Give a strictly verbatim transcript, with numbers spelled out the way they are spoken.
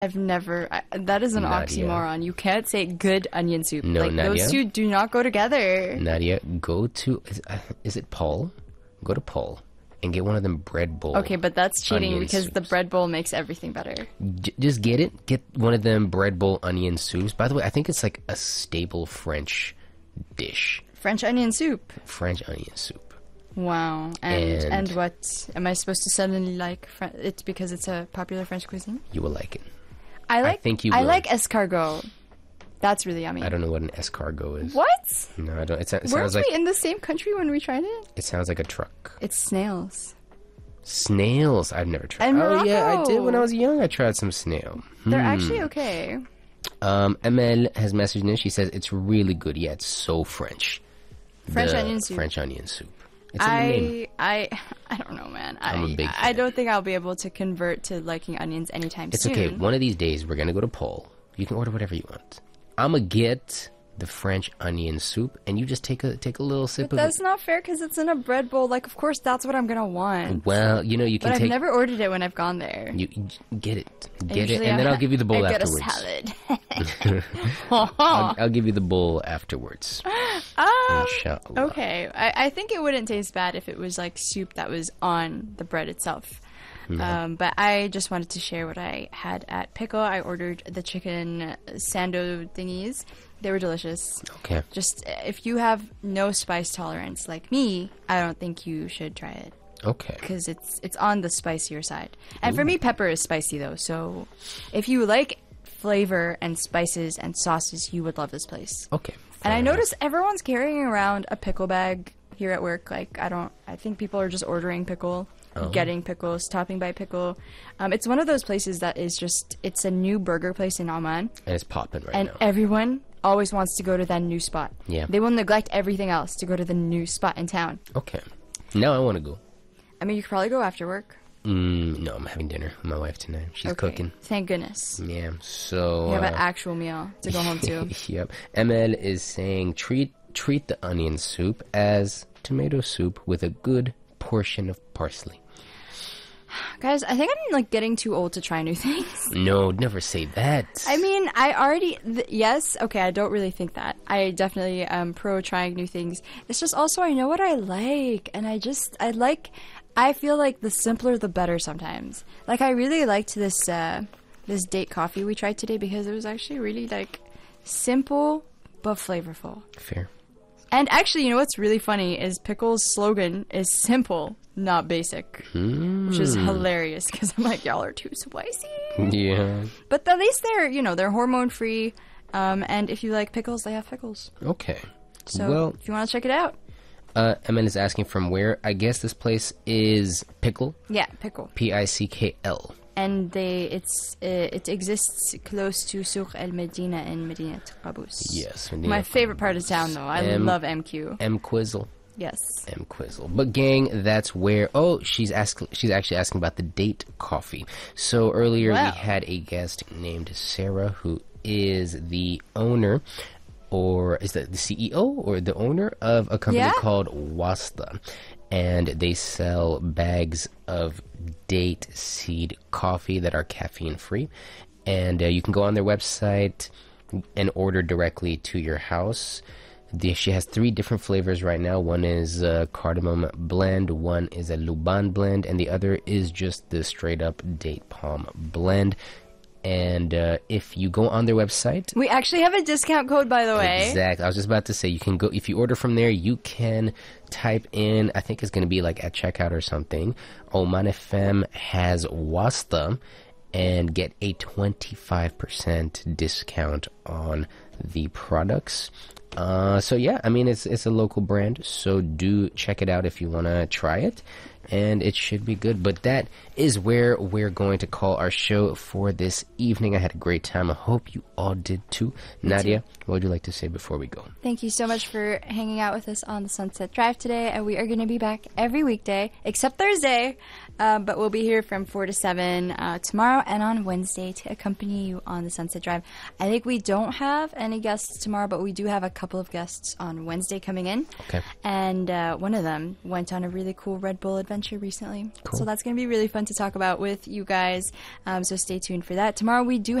I've never. I, that is an Nadia. oxymoron. You can't say good onion soup. No, like Nadia. those two do not go together. Nadia, go to is, uh, is it Paul? Go to Paul and get one of them bread bowl. Okay, but that's cheating onion because the soups. bread bowl makes everything better. J- just get it. Get one of them bread bowl onion soups. By the way, I think it's like a staple French dish. French onion soup. French onion soup. Wow. And And- and what am I supposed to suddenly like Fr- it because it's a popular French cuisine? You will like it. I like. think you I will. like escargot. That's really yummy. I don't know what an escargot is. What? No, I don't. It, so- it Weren't sounds like we in the same country when we tried it? it sounds like a truck. It's snails. Snails. I've never tried. And Oh yeah, I Morocco. did when I was young. I tried some snail. They're Hmm. actually okay. Um, M L has messaged in. She says it's really good. Yeah, it's so French. French The onion soup. French onion soup. It's in the name. I I I don't know, man. I'm I a big I fan. don't think I'll be able to convert to liking onions anytime It's soon. okay. One of these days, we're gonna go to Paul. You can order whatever you want. I'm gonna get the French onion soup, and you just take a take a little sip But of that's it. not fair because it's in a bread bowl. Like, of course, that's what I'm gonna want. Well, you know, you can But I've take. never ordered it when I've gone there. You, you get it, I get it, usually and then I- I'll give you the bowl I get afterwards. a salad. I'll, I'll give you the bowl afterwards. Um, Inshallah. okay, I, I think it wouldn't taste bad if it was like soup that was on the bread itself. Um, but I just wanted to share what I had at Pickle. I ordered the chicken sando thingies. They were delicious. Okay. Just uh, if you have no spice tolerance like me, I don't think you should try it Okay. because it's it's on the spicier side. And for me, pepper is spicy though. So if you like flavor and spices and sauces, you would love this place. Okay. And I fair enough. notice everyone's carrying around a pickle bag here at work. Like, I don't, I think people are just ordering pickle, Oh. getting pickle, stopping by pickle. Um, it's one of those places that is just, it's a new burger place in Oman. and it's popping right And now. everyone always wants to go to that new spot. Yeah. They will neglect everything else to go to the new spot in town. Okay. Now I want to go. I mean, you could probably go after work. Mm, no, I'm having dinner with my wife tonight. She's Okay. cooking. Thank goodness. Yeah. So. You have an uh, actual meal to go home to. Yep. M L is saying treat treat the onion soup as tomato soup with a good portion of parsley. Guys, I think I'm like getting too old to try new things. No, never say that. I mean, I already th- yes, okay. I don't really think that. I definitely am pro trying new things. It's just also I know what I like, and I just I like. I feel like the simpler the better sometimes. Like I really liked this uh, this date coffee we tried today because it was actually really like simple but flavorful. Fair. And actually, you know what's really funny is Pickle's slogan is simple, not basic, which is hilarious because I'm like, y'all are too spicy. Yeah. But at least they're, you know, they're hormone free. Um, and if you like pickles, they have pickles. Okay. So well, if you want to check it out, uh, M L is asking from where. I guess this place is Pickle. yeah, pickle. P I C K L. And they, it's uh, it exists close to Souk El Medina in Medinat Qaboos. Yes. My favorite part of town, though. I M- love M Q. M Quizzle. Yes. M Quizzle. But gang, that's where. Oh, she's asking. She's actually asking about the date coffee. So earlier Wow. we had a guest named Sarah, who is the owner, or is that the C E O or the owner of a company Yeah. called Wasta, and they sell bags of date seed coffee that are caffeine free, and uh, you can go on their website and order directly to your house. The, she has three different flavors right now. One is a cardamom blend, one is a Luban blend, and the other is just the straight up date palm blend. And uh, if you go on their website, We actually have a discount code, by the way. exactly, I was just about to say, you can go, if you order from there, you can type in, I think it's going to be like at checkout or something, Oman F M has Wasta, and get a twenty-five percent discount on the products. Uh, so yeah, I mean, it's it's a local brand, so do check it out if you want to try it, and it should be good. But that is where we're going to call our show for this evening. I had a great time. I hope you all did too. Nadia, what would you like to say before we go? Thank you so much for hanging out with us on the Sunset Drive today. And we are going to be back every weekday, except Thursday. Uh, but we'll be here from four to seven uh, tomorrow and on Wednesday to accompany you on the Sunset Drive. I think we don't have any guests tomorrow, but we do have a couple of guests on Wednesday coming in. Okay. And uh, one of them went on a really cool Red Bull adventure recently. Cool. So that's going to be really fun to talk about with you guys. Um, so stay tuned for that. Tomorrow we do